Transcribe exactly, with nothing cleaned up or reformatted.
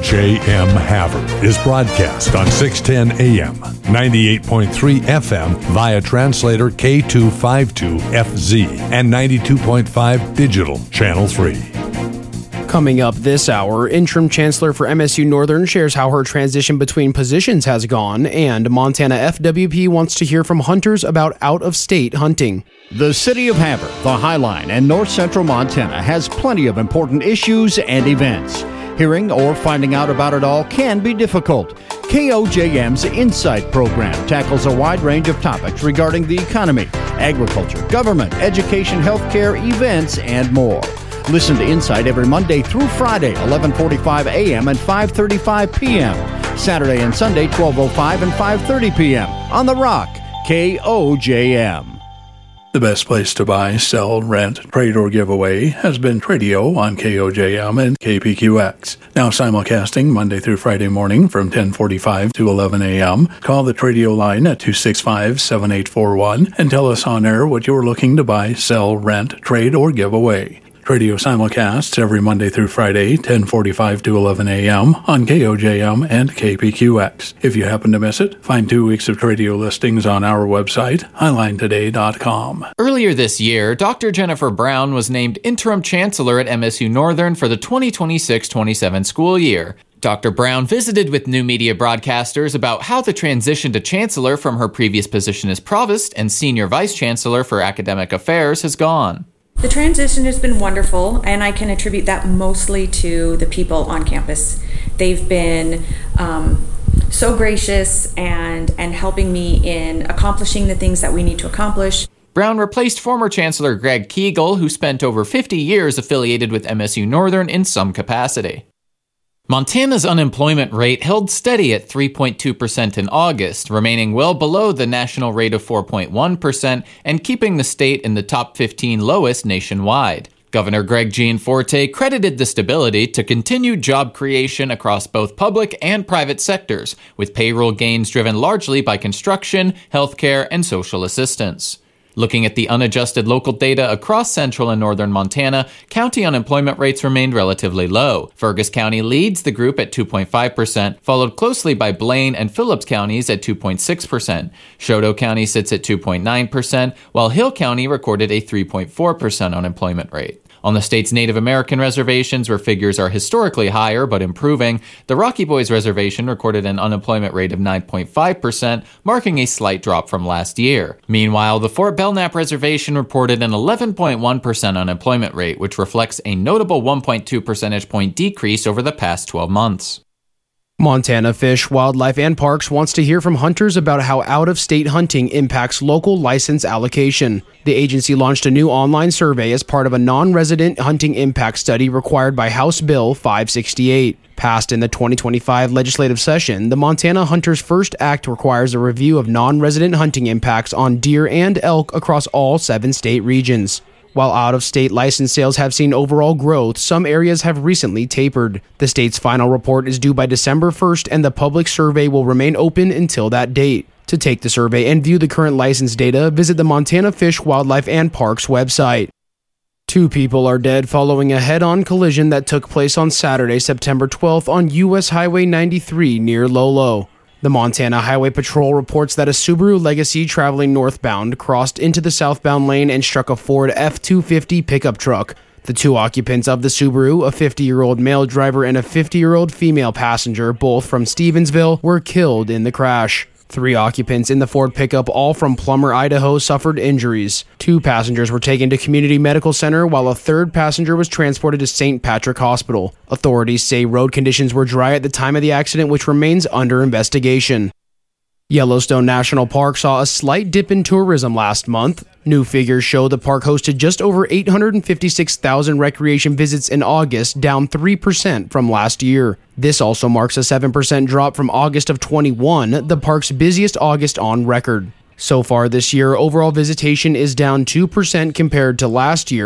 J M Havre is broadcast on six ten A M, ninety-eight point three F M via translator K two fifty-two F Z and ninety-two point five digital channel three. Coming up this hour, Interim Chancellor for M S U Northern shares how her transition between positions has gone, and Montana F W P wants to hear from hunters about out-of-state hunting. The City of Havre, the Highline, and North Central Montana has plenty of important issues and events. Hearing or finding out about it all can be difficult. K O J M's Insight program tackles a wide range of topics regarding the economy, agriculture, government, education, healthcare, events, and more. Listen to Insight every Monday through Friday, eleven forty-five A M and five thirty-five P M Saturday and Sunday, twelve oh five and five thirty P M on The Rock, K O J M. The best place to buy, sell, rent, trade, or give away has been Tradio on K O J M and K P Q X. Now simulcasting Monday through Friday morning from ten forty-five to eleven A M Call the Tradio line at two six five, seven eight four one and tell us on air what you're looking to buy, sell, rent, trade, or give away. Radio simulcasts every Monday through Friday, ten forty-five to eleven A M on K O J M and K P Q X. If you happen to miss it, find two weeks of Tradio listings on our website, highline today dot com. Earlier this year, Doctor Jennifer Brown was named Interim Chancellor at M S U Northern for the twenty twenty-six twenty-seven school year. Doctor Brown visited with new media broadcasters about how the transition to Chancellor from her previous position as Provost and Senior Vice Chancellor for Academic Affairs has gone. The transition has been wonderful, and I can attribute that mostly to the people on campus. They've been um, so gracious and, and helping me in accomplishing the things that we need to accomplish. Brown replaced former Chancellor Greg Kegel, who spent over fifty years affiliated with M S U Northern in some capacity. Montana's unemployment rate held steady at three point two percent in August, remaining well below the national rate of four point one percent and keeping the state in the top fifteen lowest nationwide. Governor Greg Gianforte credited the stability to continued job creation across both public and private sectors, with payroll gains driven largely by construction, healthcare, and social assistance. Looking at the unadjusted local data across central and northern Montana, county unemployment rates remained relatively low. Fergus County leads the group at two point five percent, followed closely by Blaine and Phillips counties at two point six percent. Choteau County sits at two point nine percent, while Hill County recorded a three point four percent unemployment rate. On the state's Native American reservations, where figures are historically higher but improving, the Rocky Boys Reservation recorded an unemployment rate of nine point five percent, marking a slight drop from last year. Meanwhile, the Fort Belknap Reservation reported an eleven point one percent unemployment rate, which reflects a notable one point two percentage point decrease over the past twelve months. Montana Fish, Wildlife, and Parks wants to hear from hunters about how out-of-state hunting impacts local license allocation. The agency launched a new online survey as part of a non-resident hunting impact study required by House Bill five sixty-eight. Passed in the twenty twenty-five legislative session, the Montana Hunters First Act requires a review of non-resident hunting impacts on deer and elk across all seven state regions. While out-of-state license sales have seen overall growth, some areas have recently tapered. The state's final report is due by December first, and the public survey will remain open until that date. To take the survey and view the current license data, visit the Montana Fish, Wildlife, and Parks website. Two people are dead following a head-on collision that took place on Saturday, September twelfth on U S Highway ninety-three near Lolo. The Montana Highway Patrol reports that a Subaru Legacy traveling northbound crossed into the southbound lane and struck a Ford F two fifty pickup truck. The two occupants of the Subaru, a fifty-year-old male driver and a fifty-year-old female passenger, both from Stevensville, were killed in the crash. Three occupants in the Ford pickup, all from Plummer, Idaho, suffered injuries. Two passengers were taken to Community Medical Center, while a third passenger was transported to Saint Patrick Hospital. Authorities say road conditions were dry at the time of the accident, which remains under investigation. Yellowstone National Park saw a slight dip in tourism last month. New figures show the park hosted just over eight hundred fifty-six thousand recreation visits in August, down three percent from last year. This also marks a seven percent drop from August of twenty-one, the park's busiest August on record. So far this year, overall visitation is down two percent compared to last year.